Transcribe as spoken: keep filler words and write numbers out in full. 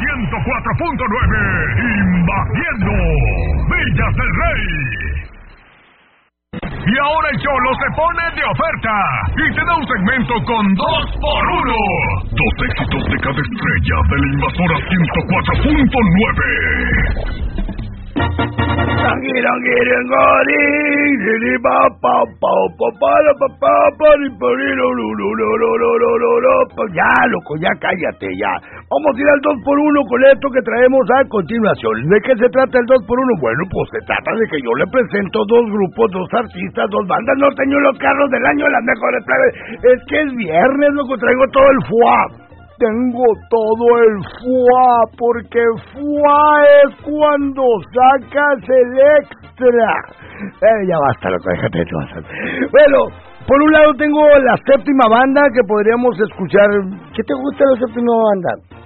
ciento cuatro punto nueve, invadiendo Villas del Rey. Y ahora el Cholo se pone de oferta y te da un segmento con dos por uno. Dos éxitos de cada estrella de la invasora ciento cuatro punto nueve. Ya, loco, ya cállate, ya. Vamos a ir al dos por uno con esto que traemos a continuación. ¿De qué se trata el dos por uno? Bueno, pues se trata de que yo le presento dos grupos, dos artistas, dos bandas norteños, los carros del año, las mejores plebes. Es que es viernes, loco, traigo todo el fuá. Tengo todo el fuá, porque fuá es cuando sacas el extra. Eh, ya basta, loco, déjate de cosas. Bueno, por un lado tengo la séptima banda que podríamos escuchar. ¿Qué te gusta la séptima banda?